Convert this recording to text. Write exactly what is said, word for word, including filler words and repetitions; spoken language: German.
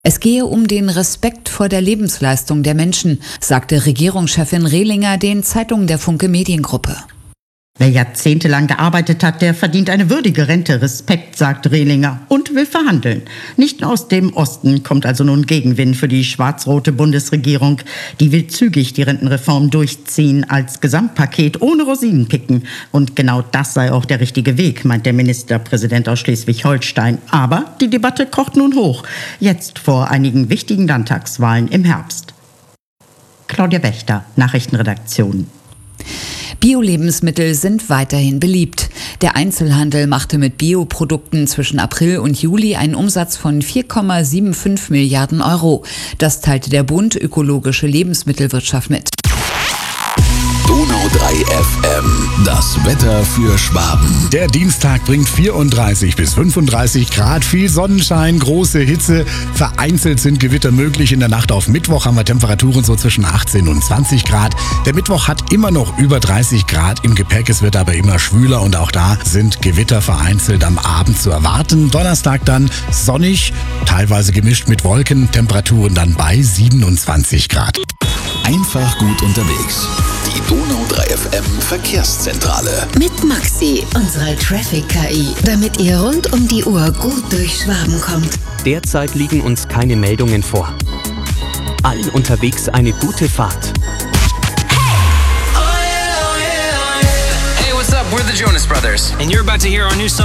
Es gehe um den Respekt vor der Lebensleistung der Menschen, sagte Regierungschefin Rehlinger den Zeitungen der Funke Mediengruppe. Wer jahrzehntelang gearbeitet hat, der verdient eine würdige Rente. Respekt, sagt Rehlinger und will verhandeln. Nicht nur aus dem Osten kommt also nun Gegenwind für die schwarz-rote Bundesregierung. Die will zügig die Rentenreform durchziehen als Gesamtpaket ohne Rosinen picken. Und genau das sei auch der richtige Weg, meint der Ministerpräsident aus Schleswig-Holstein. Aber die Debatte kocht nun hoch. Jetzt vor einigen wichtigen Landtagswahlen im Herbst. Claudia Wächter, Nachrichtenredaktion. Bio-Lebensmittel sind weiterhin beliebt. Der Einzelhandel machte mit Bioprodukten zwischen April und Juli einen Umsatz von vier Komma fünfundsiebzig Milliarden Euro. Das teilte der Bund Ökologische Lebensmittelwirtschaft mit. Donau drei F M, das Wetter für Schwaben. Der Dienstag bringt vierunddreißig bis fünfunddreißig Grad, viel Sonnenschein, große Hitze. Vereinzelt sind Gewitter möglich. In der Nacht auf Mittwoch haben wir Temperaturen so zwischen achtzehn und zwanzig Grad. Der Mittwoch hat immer noch über dreißig Grad im Gepäck. Es wird aber immer schwüler und auch da sind Gewitter vereinzelt am Abend zu erwarten. Donnerstag dann sonnig, teilweise gemischt mit Wolken. Temperaturen dann bei siebenundzwanzig Grad. Einfach gut unterwegs. Die Donau drei F M Verkehrszentrale. Mit Maxi, unserer Traffic-K I, damit ihr rund um die Uhr gut durch Schwaben kommt. Derzeit liegen uns keine Meldungen vor. Allen unterwegs eine gute Fahrt. Hey, what's up? We're the Jonas Brothers. And you're about to hear our new song.